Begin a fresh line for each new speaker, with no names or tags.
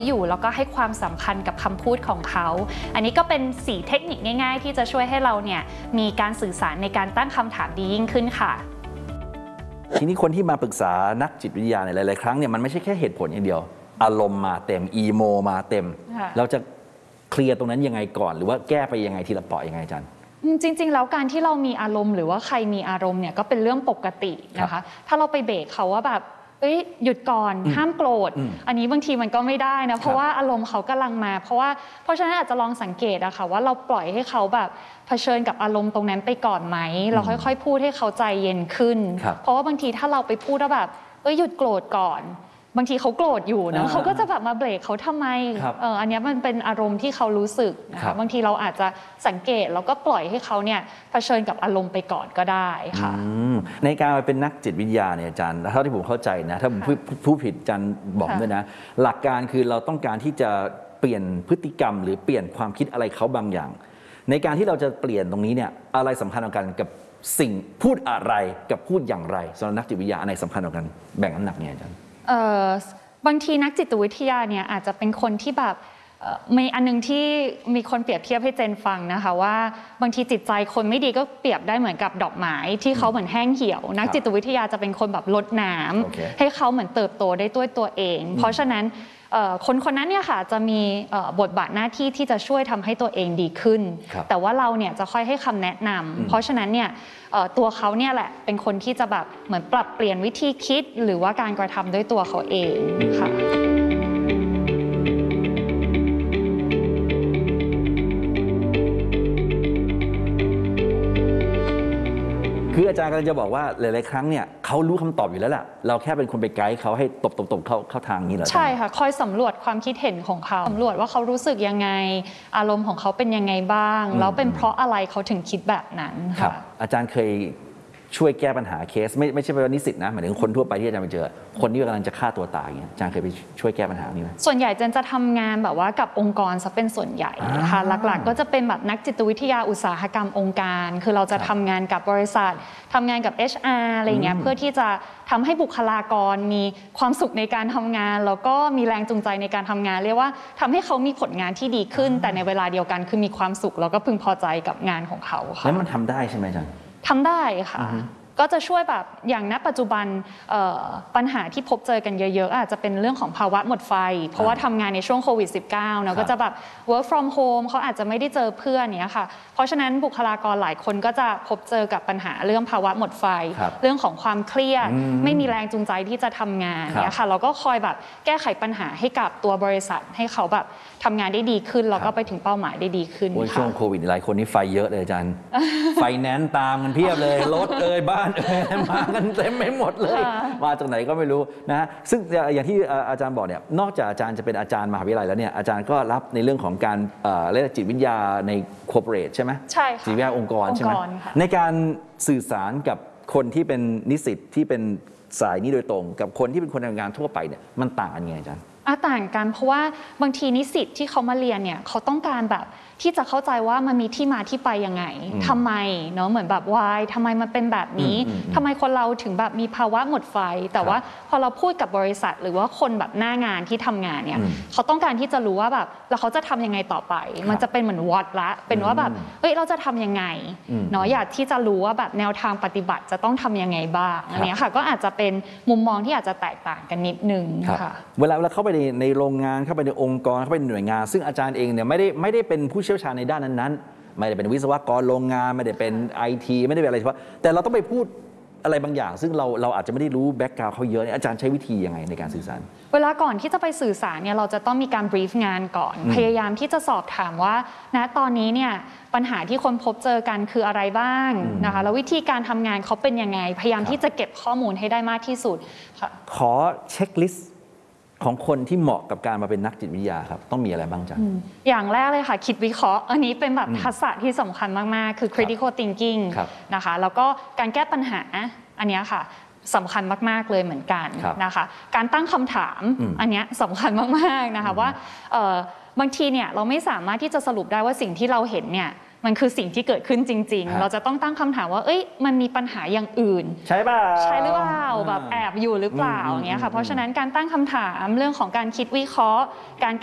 อยู่แล้วก็ให้ความสำคัญกับคำพูดของเขาอันนี้ก็เป็น4เทคนิคง่ายๆที่จะช่วยให้เราเนี่ยมีการสื่อสารในการตั้งคำถามดียิ่งขึ้นค่ะ
ทีนี้คนที่มาปรึกษานักจิตวิทยาในหลายๆครั้งเนี่ยมันไม่ใช่แค่เหตุผลอย่างเดียวอารมณ์มาเต็มอีโมมาเต็มเราจะเคลียร์ตรงนั้นยังไงก่อนหรือว่าแก้ไปยังไงทีละเปาะยังไงอาจารย์
จริงๆแล้วการที่เรามีอารมณ์หรือว่าใครมีอารมณ์เนี่ยก็เป็นเรื่องปกตินะคะถ้าเราไปเบรกเขาว่าแบบหยุดก่อนห้ามโกรธอันนี้บางทีมันก็ไม่ได้นะเพราะว่าอารมณ์เขากำลังมาเพราะฉะนั้นอาจจะลองสังเกตอะค่ะว่าเราปล่อยให้เขาแบบเผชิญกับอารมณ์ตรงนั้นไปก่อนไหมเราค่อยๆพูดให้เขาใจเย็นขึ้นเพราะว่าบางทีถ้าเราไปพูดว่าแบบหยุดโกรธก่อนบางทีเขาโกรธอยู่นะเขาก็จะแบบมาเบรกเขาทำไมอันนี้มันเป็นอารมณ์ที่เขารู้สึกนะคะบางทีเราอาจจะสังเกตแล้วก็ปล่อยให้เขาเนี่ยเผชิญกับอารมณ์ไปก่อนก็ได้ค่ะ
ในการเป็นนักจิตวิทยาเนี่ยอาจารย์เท่าที่ผมเข้าใจนะถ้าผมผู้ผิดอาจารย์บอกด้วยนะหลักการคือเราต้องการที่จะเปลี่ยนพฤติกรรมหรือเปลี่ยนความคิดอะไรเขาบางอย่างในการที่เราจะเปลี่ยนตรงนี้เนี่ยอะไรสำคัญกว่ากันกับสิ่งพูดอะไรกับพูดอย่างไรสำหรับนักจิตวิทยาอะไรสำคัญกว่ากันแบ่งน้ำหนักเนี่ยอาจารย์
บางทีนักจิตวิทยาเนี่ยอาจจะเป็นคนที่แบบมีอันนึงที่มีคนเปรียบเทียบให้เจนฟังนะคะว่าบางทีจิตใจคนไม่ดีก็เปรียบได้เหมือนกับดอกไม้ที่เขาเหมือนแห้งเหี่ยวนักจิตวิทยาจะเป็นคนแบบรดน้ำให้เขาเหมือนเติบโตได้ด้วยตัวเองเพราะฉะนั้นคนนั้นเนี่ยค่ะจะมีบทบาทหน้าที่ที่จะช่วยทำให้ตัวเองดีขึ้นแต่ว่าเราเนี่ยจะค่อยให้คำแนะนำเพราะฉะนั้นเนี่ยตัวเขาเนี่ยแหละเป็นคนที่จะแบบเหมือนปรับเปลี่ยนวิธีคิดหรือว่าการกระทำด้วยตัวเขาเองค่ะ
คืออาจารย์กำลังจะบอกว่าหลายๆครั้งเนี่ยเขารู้คำตอบอยู่แล้วแหละเราแค่เป็นคนไปไกด์เขาให้ตบเข้าทางนี้เหรอ
ใช่ค่ะคอยสำรวจความคิดเห็นของเขาสำรวจว่าเขารู้สึกยังไงอารมณ์ของเขาเป็นยังไงบ้างแล้วเป็นเพราะอะไรเขาถึงคิดแบบนั้นค่ะ
อาจารย์เคยช่วยแก้ปัญหาเคสไม่ใช่ว่านิสิตนะหมายถึงคนทั่วไปที่อาจารย์ไปเจอคนที่กำลังจะฆ่าตัวตายอย่างเงี้ยอาจารย์เคยไปช่วยแก้ปัญหานี้ไหม
ส่วนใหญ่เจนจะทำงานแบบว่ากับองค์กรซะเป็นส่วนใหญ่นะคะหลักๆก็จะเป็นแบบนักจิตวิทยาอุตสาหกรรมองค์การคือเราจะทำงานกับบริษัททำงานกับ HR อะไรเงี้ยเพื่อที่จะทำให้บุคลากรมีความสุขในการทำงานแล้วก็มีแรงจูงใจในการทำงานเรียกว่าทำให้เขามีผลงานที่ดีขึ้นแต่ในเวลาเดียวกันคือมีความสุขแล้วก็พึงพอใจกับงานของเขาค่ะ
แล้วมันทำได้ใช่ไหมอาจารย์
ทำได้ค่ะก็จะช่วยแบบอย่างณปัจจุบันปัญหาที่พบเจอกันเยอะๆอาจจะเป็นเรื่องของภาวะหมดไฟเพราะว่าทำงานในช่วงโควิด -19 เนาะก็จะแบบ work from home เขาอาจจะไม่ได้เจอเพื่อนเนี้ยค่ะเพราะฉะนั้นบุคลากรหลายคนก็จะพบเจอกับปัญหาเรื่องภาวะหมดไฟเรื่องของความเครียดไม่มีแรงจูงใจที่จะทำงานเนี้ยค่ะเราก็คอยแบบแก้ไขปัญหาให้กับตัวบริษัทให้เขาแบบทำงานได้ดีขึ้นแล้วก็ไปถึงเป้าหมายได้ดีขึ้น
ช่วงโควิดหลายคนนี่ไฟเยอะเลยอาจารย์ไฟแนนซ์ตามกันเพียบเลยรถบ้านมากันเต็มไปหมดเลยมาจากไหนก็ไม่รู้นะซึ่งอย่างที่อาจารย์บอกเนี่ยนอกจากอาจารย์จะเป็นอาจารย์มหาวิทยาลัยแล้วเนี่ยอาจารย์ก็รับในเรื่องของการเรียกจิตวิทยาในคอร์ปอเรทใช่ไหม
ใช่ค่ะ
จิตวิทยาองค์กรใช่ไหมในการสื่อสารกับคนที่เป็นนิสิตที่เป็นสายนี้โดยตรงกับคนที่เป็นคนทำงานทั่วไปเนี่ยมันต่างกันยังไงอาจารย์
ต่างกันเพราะว่าบางทีนิสิตที่เขามาเรียนเนี่ยเขาต้องการแบบที่จะเข้าใจว่ามันมีที่มาที่ไปยังไงทำไมเนาะเหมือนแบบ why ทำไมมันเป็นแบบนี้ทำไมคนเราถึงแบบมีภาวะหมดไฟแต่ว่าพอเราพูดกับบริษัทหรือว่าคนแบบหน้างานที่ทำงานเนี่ยเขาต้องการที่จะรู้ว่าแบบแล้วเขาจะทำยังไงต่อไปมันจะเป็นเหมือนวอทละเป็นว่าแบบเราจะทำยังไงเนาะอยากที่จะรู้ว่าแบบแนวทางปฏิบัติจะต้องทำยังไงบ้างอันนี้ค่ะก็อาจจะเป็นมุมมองที่อาจจะแตกต่างกันนิดนึงค่ะ
เวลาเข้าไปในโรงงานเข้าไปในองค์กรเข้าไปในหน่วยงานซึ่งอาจารย์เองเนี่ยไม่ได้เป็นผู้เชี่ยวชาญในด้านนั้นๆไม่ได้เป็นวิศวกรโรงงานไม่ได้เป็น IT ไม่ได้เป็นอะไรเฉพาะแต่เราต้องไปพูดอะไรบางอย่างซึ่งเราอาจจะไม่ได้รู้แบ็กกราวด์เขาเยอะอาจารย์ใช้วิธียังไงในการสื่อสาร
เวลาก่อนที่จะไปสื่อสารเนี่ยเราจะต้องมีการบรีฟงานก่อนพยายามที่จะสอบถามว่าณตอนนี้เนี่ยปัญหาที่คนพบเจอกันคืออะไรบ้างนะคะแล้ววิธีการทำงานเขาเป็นยังไงพยายามที่จะเก็บข้อมูลให้ได้มากที่สุด
ขอเช็คลิสต์ของคนที่เหมาะกับการมาเป็นนักจิตวิทยาครับต้องมีอะไรบ้างจ๊ะ
อย่างแรกเลยค่ะคิดวิเคราะห์อันนี้เป็นแบบทักษะที่สำคัญมากๆคือ critical thinking นะคะแล้วก็การแก้ปัญหาอันนี้ค่ะสำคัญมากๆเลยเหมือนกันนะคะการตั้งคำถามอันนี้สำคัญมากๆนะคะว่าบางทีเนี่ยเราไม่สามารถที่จะสรุปได้ว่าสิ่งที่เราเห็นเนี่ยมันคือสิ่งที่เกิดขึ้นจริงๆเราจะต้องตั้งคำถามว่ามันมีปัญหาอย่างอื่น
ใช่ป่ะ
ใช่หรือเปล่าแบบแอบอยู่หรือเปล่าอย่างเงี้ยค่ะเพราะฉะนั้นการตั้งคำถามเรื่องของการคิดวิเคราะห์การ